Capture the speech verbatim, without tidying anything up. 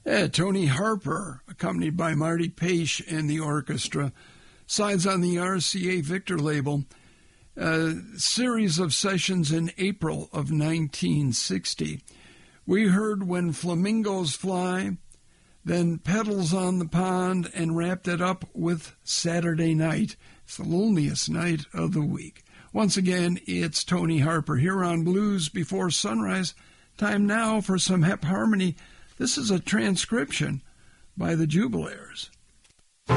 Uh, Tony Harper, accompanied by Marty Page and the orchestra, signs on the R C A Victor label. A series of sessions in April of nineteen sixty. We heard When Flamingos Fly, then Petals on the Pond, and wrapped it up with Saturday Night. It's the loneliest night of the week. Once again, it's Tony Harper here on Blues Before Sunrise. Time now for some Hep Harmony. This is a transcription by the Jubilaires.